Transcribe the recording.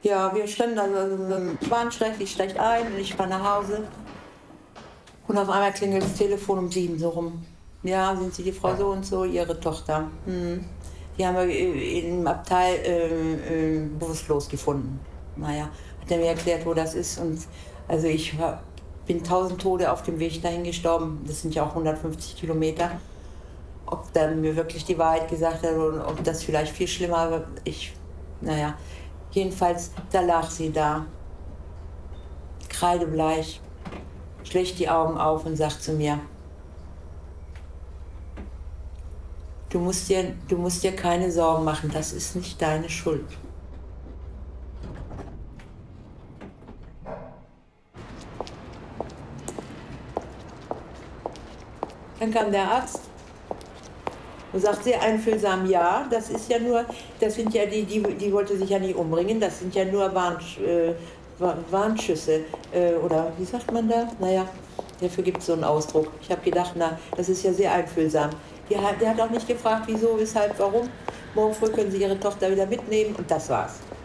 Ja, wir standen waren schrecklich schlecht ein und ich war nach Hause. Und auf einmal klingelt das Telefon um 7 so rum. Ja, sind Sie die Frau so und so, Ihre Tochter? Hm. Die haben wir im Abteil bewusstlos gefunden. Naja, hat er mir erklärt, wo das ist. Und also bin 1000 Tode auf dem Weg dahin gestorben. Das sind ja auch 150 Kilometer. Ob dann mir wirklich die Wahrheit gesagt hat und ob das vielleicht viel schlimmer war, naja. Jedenfalls, da lag sie da, kreidebleich, schlägt die Augen auf und sagt zu mir, du musst dir keine Sorgen machen, das ist nicht deine Schuld. Dann kam der Arzt und sagt sehr einfühlsam, ja, das ist ja nur, das sind ja die wollte sich ja nicht umbringen, das sind ja nur Warnschüsse, oder wie sagt man da? Naja, dafür gibt es so einen Ausdruck. Ich habe gedacht, na, das ist ja sehr einfühlsam. Der hat auch nicht gefragt, wieso, weshalb, warum. Morgen früh können Sie Ihre Tochter wieder mitnehmen und das war's.